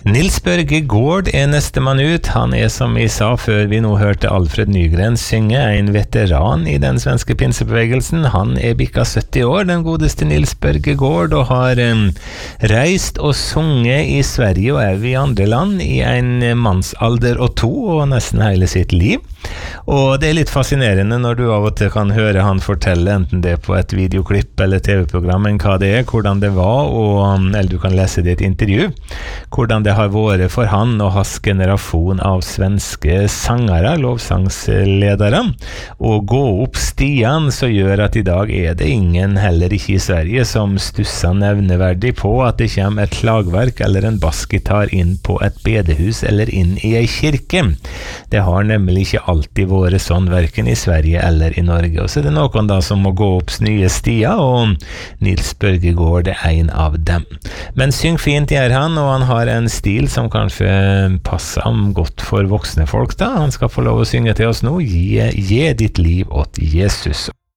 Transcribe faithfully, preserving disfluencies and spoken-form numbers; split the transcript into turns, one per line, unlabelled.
Nils Børge Gård er neste mann ut. Han er, som vi sa før vi nå hørte Alfred Nygren synge, en veteran i den svenske pinsebevegelsen. Han er bikka sytti år, den godeste Nils Børge Gård, og har um, reist og sunget i Sverige og er i andre land i en mannsalder og to, og nesten hele sitt liv. Og det er litt fascinerende når du av og til kan høre han fortelle, enten det er på et videoklipp eller T V-program, enn hva det er, hvordan det var, og, eller du kan lese det i et intervju, hvordan det har vært for han og hans generasjon av svenske sangere, lovsangsledere, og gå opp stiene så gjør at i dag er det ingen, heller ikke i Sverige, som stusser nevneverdig på at det kommer et slagverk eller en bassgitar inn på et bedehus eller inn i ei kirke. Det har nemlig ikke alltid vært sånn, hverken i Sverige eller i Norge. Og så er det noen da som må gå opp nye stier, og Nils Børge Gård er en av dem. Men syng fint gjør han, og han har en stil som kanskje passer ham godt for voksne folk da. Han skal få lov å synge til oss nå. Gi, gi ditt liv åt Jesus.